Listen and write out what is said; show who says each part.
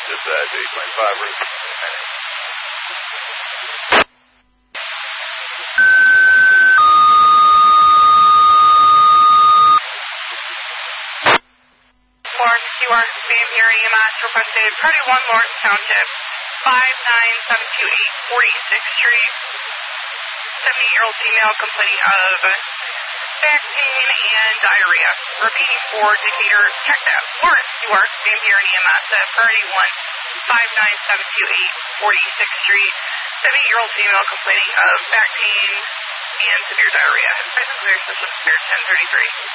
Speaker 1: Dispatch 825 route.
Speaker 2: Lawrence, you are Sam here, EMS requested Party 1 Lawrence Township, 59728 46th Street. 70-year-old female complaining of back pain and diarrhea. Repeating for Decatur, check that. Lawrence, you are Sam here, EMS at Party 1 59728 46th Street. 70-year-old female complaining of back pain and severe diarrhea. Present clear system clear 1033.